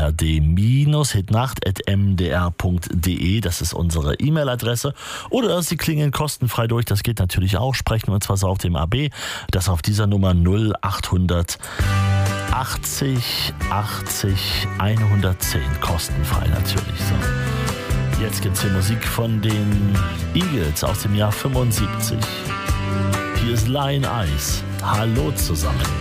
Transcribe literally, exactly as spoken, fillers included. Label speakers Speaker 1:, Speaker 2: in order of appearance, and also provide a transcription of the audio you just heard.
Speaker 1: r d hitnacht at m d r punkt d e. Das ist unsere E-Mail-Adresse. Oder Sie klingen kostenfrei durch. Das geht natürlich auch. Sprechen wir uns was auf dem A B. Das auf dieser Nummer null achthundert achtzig achtzig hundertzehn. Kostenfrei natürlich. So. Jetzt gibt's hier Musik von den Eagles aus dem Jahr fünfundsiebzig. Hier ist Lion Eyes. Hallo zusammen.